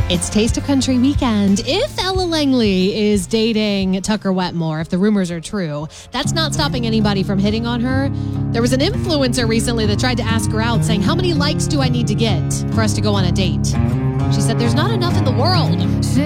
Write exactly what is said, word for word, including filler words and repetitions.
It's Taste of Country weekend. If Ella Langley is dating Tucker Wetmore, if the rumors are true, that's not stopping anybody from hitting on her. There was an influencer recently that tried to ask her out, saying, how many likes do I need to get for us to go on a date? She said, there's not enough in the world.